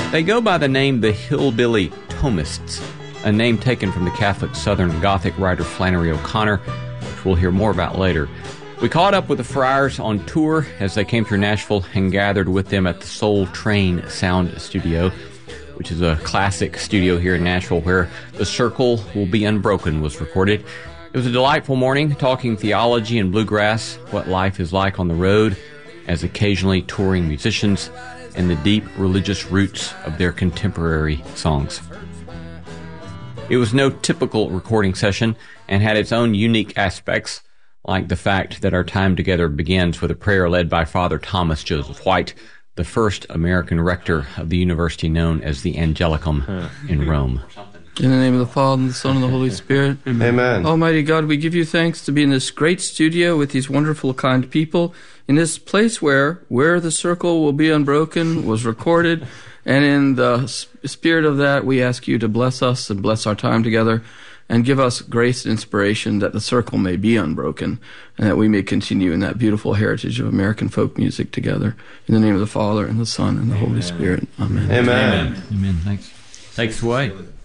They go by the name the Hillbilly Thomists, a name taken from the Catholic Southern Gothic writer Flannery O'Connor, which we'll hear more about later. We caught up with the Friars on tour as they came through Nashville and gathered with them at the Soul Train Sound Studio, which is a classic studio here in Nashville where The Circle Will Be Unbroken was recorded. It was a delightful morning, talking theology and bluegrass, what life is like on the road as occasionally touring musicians, and the deep religious roots of their contemporary songs. It was no typical recording session and had its own unique aspects, like the fact that our time together begins with a prayer led by Father Thomas Joseph White, the first American rector of the university known as the Angelicum in Rome. In the name of the Father, and the Son, and the Holy Spirit. Amen. Almighty God, we give you thanks to be in this great studio with these wonderful, kind people, in this place where The Circle Will Be Unbroken was recorded, and in the spirit of that, we ask you to bless us and bless our time together, and give us grace and inspiration that the circle may be unbroken, and that we may continue in that beautiful heritage of American folk music together. In the name of the Father, and the Son, and the Holy Spirit. Amen. Amen. Amen. Thanks. Takes away.